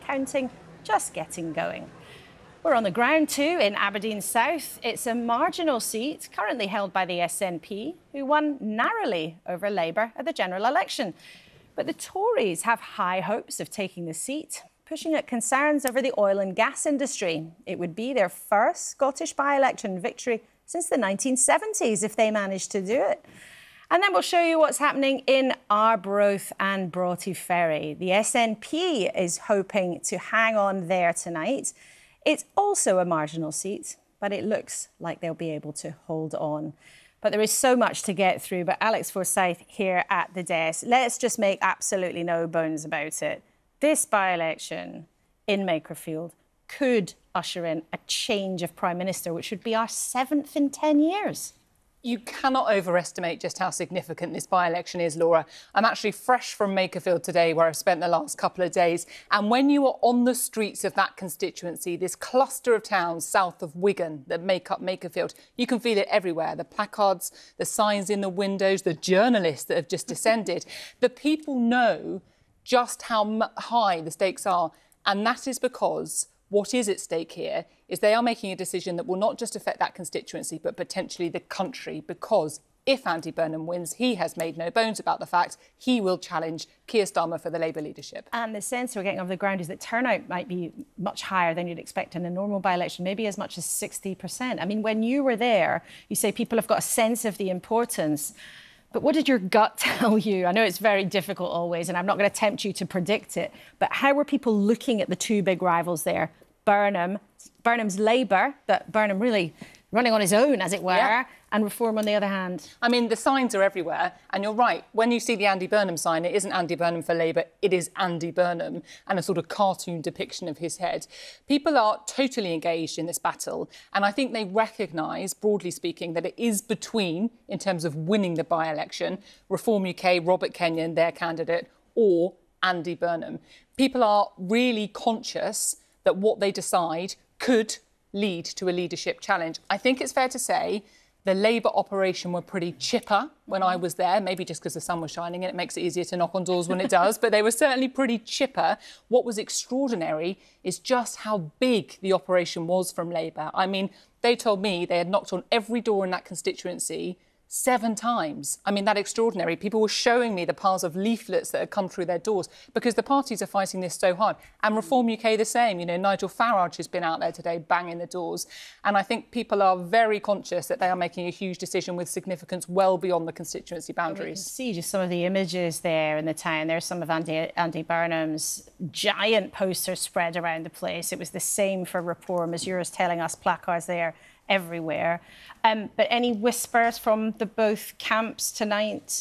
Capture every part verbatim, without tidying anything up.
counting just getting going. We're on the ground too in Aberdeen South. It's a marginal seat currently held by the S N P, who won narrowly over Labour at the general election. But the Tories have high hopes of taking the seat, pushing at concerns over the oil and gas industry. It would be their first Scottish by-election victory since the nineteen seventies if they manage to do it. And then we'll show you what's happening in Arbroath and Broughty Ferry. The S N P is hoping to hang on there tonight. It's also a marginal seat, but it looks like they'll be able to hold on. But there is so much to get through. But Alex Forsyth here at the desk. Let's just make absolutely no bones about it. This by-election in Makerfield could usher in a change of Prime Minister, which would be our seventh in ten years. You cannot overestimate just how significant this by-election is, Laura. I'm actually fresh from Makerfield today, where I've spent the last couple of days. And when you are on the streets of that constituency, this cluster of towns south of Wigan that make up Makerfield, you can feel it everywhere. The placards, the signs in the windows, the journalists that have just descended. The people know just how high the stakes are. And that is because what is at stake here is they are making a decision that will not just affect that constituency, but potentially the country, because if Andy Burnham wins, he has made no bones about the fact he will challenge Keir Starmer for the Labour leadership. And the sense we're getting of the ground is that turnout might be much higher than you'd expect in a normal by-election, maybe as much as sixty percent. I mean, when you were there, you say people have got a sense of the importance. But what did your gut tell you? I know it's very difficult always, and I'm not going to tempt you to predict it, but how were people looking at the two big rivals there? Burnham, Burnham's Labour, that Burnham really running on his own, as it were, yeah. and Reform on the other hand. I mean, the signs are everywhere, and you're right. When you see the Andy Burnham sign, it isn't Andy Burnham for Labour, it is Andy Burnham, and a sort of cartoon depiction of his head. People are totally engaged in this battle, and I think they recognise, broadly speaking, that it is between, in terms of winning the by-election, Reform U K, Robert Kenyon, their candidate, or Andy Burnham. People are really conscious that what they decide could lead to a leadership challenge. I think it's fair to say the Labour operation were pretty chipper when I was there, maybe just because the sun was shining and it makes it easier to knock on doors when it does, but they were certainly pretty chipper. What was extraordinary is just how big the operation was from Labour. I mean, they told me they had knocked on every door in that constituency seven times. I mean, that's extraordinary. People were showing me the piles of leaflets that had come through their doors because the parties are fighting this so hard. And Reform U K the same. You know, Nigel Farage has been out there today banging the doors. And I think people are very conscious that they are making a huge decision with significance well beyond the constituency boundaries. Well, you can see just some of the images there in the town. There's some of Andy, Andy Burnham's giant posters spread around the place. It was the same for Reform, as yours telling us, placards there everywhere. Um, but any whispers from the both camps tonight?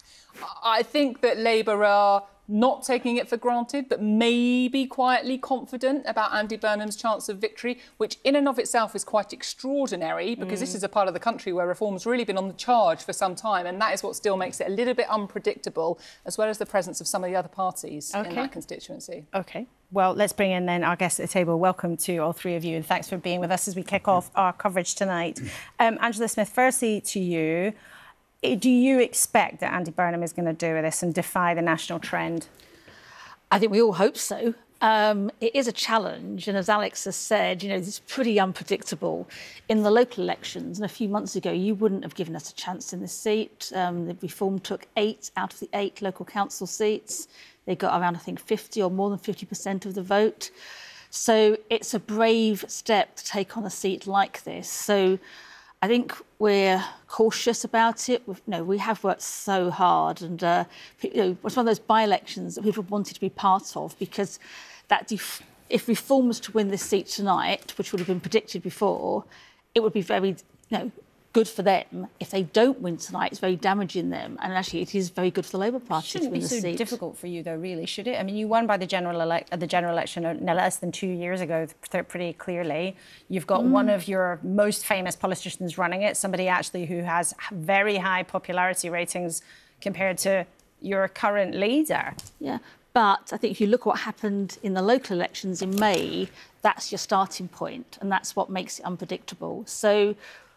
I think that Labour are not taking it for granted, but maybe quietly confident about Andy Burnham's chance of victory, which in and of itself is quite extraordinary because mm. this is a part of the country where Reform's really been on the charge for some time, and that is what still makes it a little bit unpredictable, as well as the presence of some of the other parties okay. in that constituency. OK. Well, let's bring in then our guests at the table. Welcome to all three of you, and thanks for being with us as we kick off our coverage tonight. Um, Angela Smith, firstly to you. Do you expect that Andy Burnham is going to do this and defy the national trend? I think we all hope so. Um, it is a challenge, and as Alex has said, you know, it's pretty unpredictable. In the local elections, and a few months ago, you wouldn't have given us a chance in this seat. Um, the Reform took eight out of the eight local council seats. They got around, I think, fifty or more than fifty percent of the vote. So it's a brave step to take on a seat like this. So I think we're cautious about it. We've, you know, we have worked so hard, and uh, you know, it's one of those by-elections that people wanted to be part of because that def if Reform was to win this seat tonight, which would have been predicted before, it would be very, you know, good for them. If they don't win tonight, it's very damaging them. And actually, it is very good for the Labour Party Shouldn't to win be the so seat. difficult for you, though, really, should it? I mean, you won by the general elect uh, the general election uh, no less than two years ago, pretty clearly. You've got mm. one of your most famous politicians running it, somebody actually who has very high popularity ratings compared to your current leader. Yeah, but I think if you look at what happened in the local elections in May, that's your starting point, and that's what makes it unpredictable. So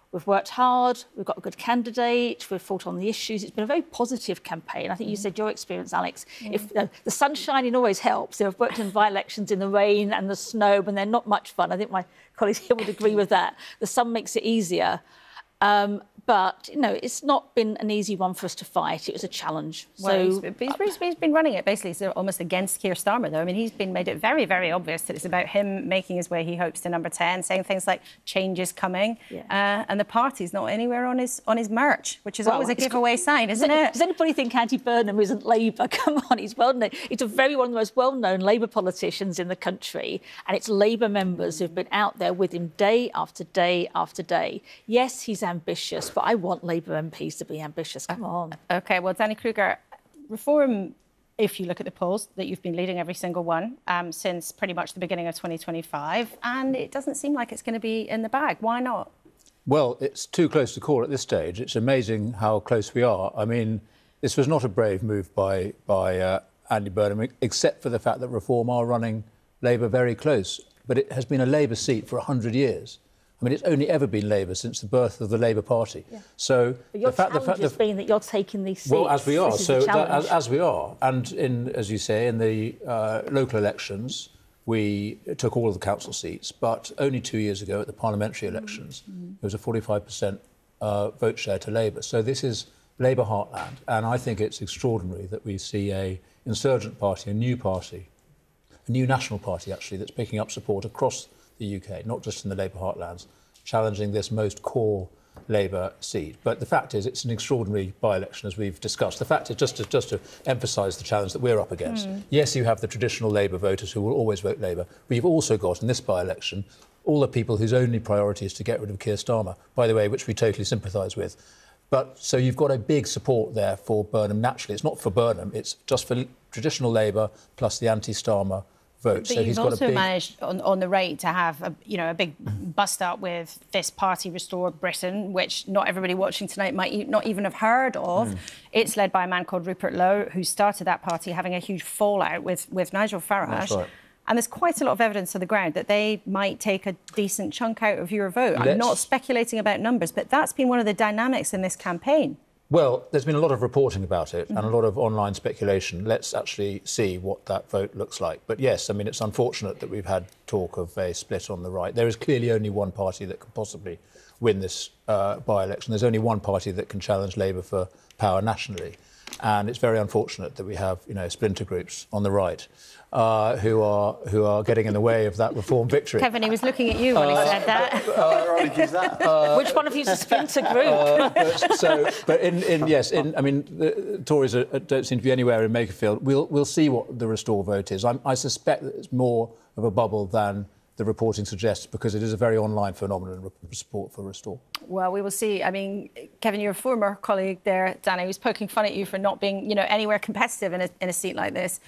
We've worked hard, we've got a good candidate, we've fought on the issues. It's been a very positive campaign. I think you said your experience, Alex. Mm. If uh, the sun shining always helps. I've worked in by-elections in the rain and the snow, and they're not much fun. I think my colleagues here would agree with that. The sun makes it easier. Um, but, you know, it's not been an easy one for us to fight. It was a challenge. Well, so he's, he's, he's been running it basically so almost against Keir Starmer, though. I mean, he's been made it very, very obvious that it's about him making his way, he hopes, to number ten, saying things like change is coming. Yeah. Uh, and the party's not anywhere on his on his merch, which is well, always a giveaway sign, isn't it? Does anybody think Andy Burnham isn't Labour? Come on, he's well known. He's a very one of the most well-known Labour politicians in the country, and it's Labour members who've been out there with him day after day after day. Yes, he's ambitious, but I want Labour M Ps to be ambitious. Come on. OK, well, Danny Kruger, Reform, if you look at the polls, that you've been leading every single one um, since pretty much the beginning of twenty twenty-five, and it doesn't seem like it's going to be in the bag. Why not? Well, it's too close to call at this stage. It's amazing how close we are. I mean, this was not a brave move by, by uh, Andy Burnham, except for the fact that Reform are running Labour very close. But it has been a Labour seat for one hundred years. I mean, it's only ever been Labour since the birth of the Labour Party. Yeah. So but your the fact, challenge the fact, has the, been that you're taking these seats. Well, as we are, so that, as, challenge. as we are, and in, as you say, in the uh, local elections, we took all of the council seats, but only two years ago at the parliamentary elections, mm-hmm. there was a forty-five percent uh, vote share to Labour. So this is Labour heartland, and I think it's extraordinary that we see a insurgent party, a new party, a new national party actually, that's picking up support across the U K, not just in the Labour heartlands, challenging this most core Labour seat. But the fact is, it's an extraordinary by-election, as we've discussed. The fact is, just to, just to emphasise the challenge that we're up against, mm. yes, you have the traditional Labour voters who will always vote Labour, but you've also got, in this by-election, all the people whose only priority is to get rid of Keir Starmer, by the way, which we totally sympathise with. But so you've got a big support there for Burnham naturally. It's not for Burnham, it's just for traditional Labour plus the anti-Starmer vote. But so you've he's got also a big... managed on, on the right to have a, you know, a big bust up with this party, Restore Britain, which not everybody watching tonight might e- not even have heard of. Mm. It's led by a man called Rupert Lowe, who started that party having a huge fallout with, with Nigel Farage. That's right. And there's quite a lot of evidence on the ground that they might take a decent chunk out of your vote. Let's... I'm not speculating about numbers, but that's been one of the dynamics in this campaign. Well, there's been a lot of reporting about it mm-hmm. and a lot of online speculation. Let's actually see what that vote looks like. But yes, I mean, it's unfortunate that we've had talk of a split on the right. There is clearly only one party that can possibly win this uh, by-election. There's only one party that can challenge Labour for power nationally. And it's very unfortunate that we have, you know, splinter groups on the right uh, who are who are getting in the way of that Reform victory. Kevin, he was looking at you when uh, he said that. How ironic is that? Uh, Which one of you is a splinter group? Uh, but, so, but in, in yes, in, I mean, the Tories are, don't seem to be anywhere in Makerfield. We'll we'll see what the Restore vote is. I'm, I suspect that it's more of a bubble than the reporting suggests, because it is a very online phenomenon, support for Restore. Well, we will see. I mean, Kevin, your former colleague there, Danny, was poking fun at you for not being, you know, anywhere competitive in a, in a seat like this.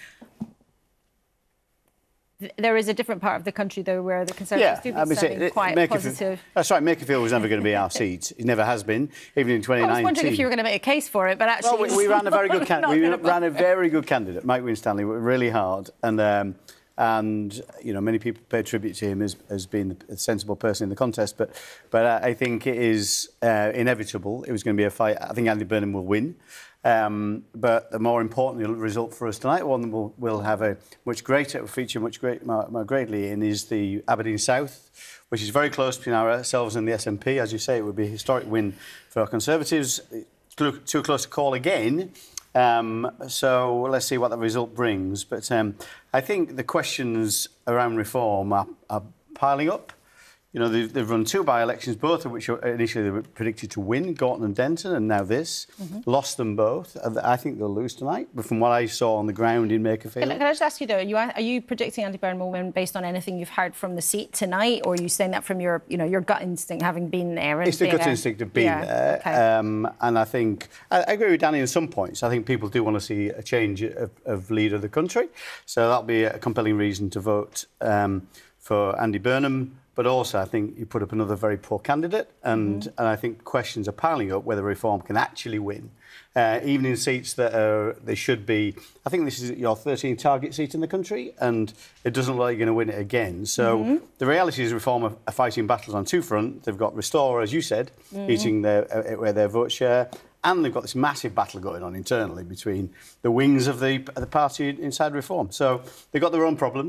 There is a different part of the country, though, where the Conservatives yeah, do I mean, something it, quite Makerfield, positive. That's right, Makerfield was never going to be our seat. It never has been, even in twenty nineteen. I was wondering if you were going to make a case for it, but actually... Well, we, we ran a very good candidate. We ran a very good candidate, Mike Winstanley, really hard. And... Um, And, you know, many people pay tribute to him as, as being a sensible person in the contest. But but uh, I think it is uh, inevitable. It was going to be a fight. I think Andy Burnham will win. Um, but the more important result for us tonight, one we'll, we'll have a much greater feature, much great, more, more greatly in, is the Aberdeen South, which is very close between ourselves and the S N P. As you say, it would be a historic win for our Conservatives. Too, too close to call again. Um, so let's see what the result brings. But um, I think the questions around reform are, are piling up. You know, they've, they've run two by-elections, both of which initially they were predicted to win, Gorton and Denton, and now this. Mm-hmm. Lost them both. I think they'll lose tonight, but from what I saw on the ground in Makerfield. Can, can I just ask you, though, are you, are you predicting Andy Burnham will win based on anything you've heard from the seat tonight, or are you saying that from your, you know, your gut instinct, having been there? And it's the gut a... instinct of being yeah, there. Okay. Um, and I think, I, I agree with Danny on some points. I think people do want to see a change of, of leader of the country. So that'll be a compelling reason to vote um, for Andy Burnham. But also, I think you put up another very poor candidate, and, mm-hmm. and I think questions are piling up whether Reform can actually win, uh, even in seats that are, they should be. I think this is your thirteenth target seat in the country, and it doesn't look like you're going to win it again. So mm-hmm. the reality is Reform are, are fighting battles on two fronts. They've got Restore, as you said, mm-hmm. eating their, uh, where their vote share, and they've got this massive battle going on internally between the wings of the, the party inside Reform. So they've got their own problems.